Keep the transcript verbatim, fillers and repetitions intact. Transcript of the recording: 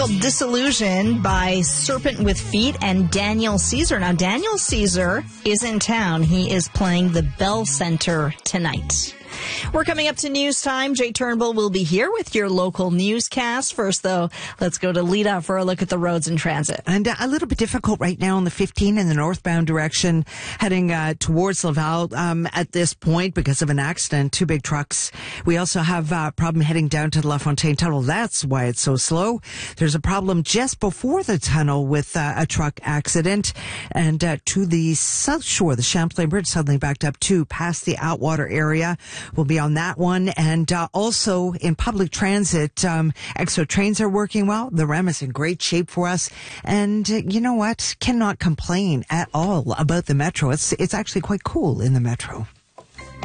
Disillusioned by Serpent with Feet and Daniel Caesar. Now, Daniel Caesar is in town. He is playing the Bell Center tonight. We're coming up to news time. Jay Turnbull will be here with your local newscast. First, though, let's go to Lita for a look at the roads and transit. And uh, a little bit difficult right now on the fifteen in the northbound direction, heading uh, towards Laval um, at this point because of an accident. Two big trucks. We also have a uh, problem heading down to the La Fontaine Tunnel. That's why it's so slow. There's a problem just before the tunnel with uh, a truck accident. And uh, to the south shore, the Champlain Bridge suddenly backed up too, past the Outwater area. We'll be on that one. And uh, also in public transit, um, Exo trains are working well. The R E M is in great shape for us. And uh, you know what? Cannot complain at all about the Metro. It's, it's actually quite cool in the Metro.